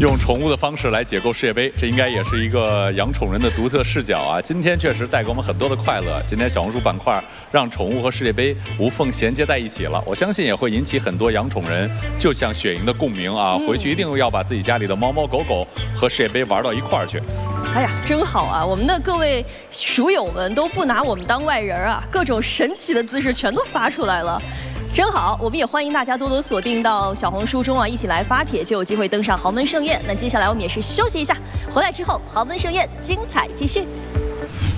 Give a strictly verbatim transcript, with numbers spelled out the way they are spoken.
用宠物的方式来解构世界杯，这应该也是一个养宠人的独特视角啊！今天确实带给我们很多的快乐。今天小红书板块让宠物和世界杯无缝衔接在一起了，我相信也会引起很多养宠人，就像雪莹的共鸣啊！回去一定要把自己家里的猫猫狗狗和世界杯玩到一块儿去。 哎呀，真好啊！我们的各位鼠友们都不拿我们当外人啊，各种神奇的姿势全都发出来了。真好，我们也欢迎大家多多锁定到小红书中啊，一起来发帖，就有机会登上豪门盛宴。那接下来我们也是休息一下，回来之后豪门盛宴精彩继续。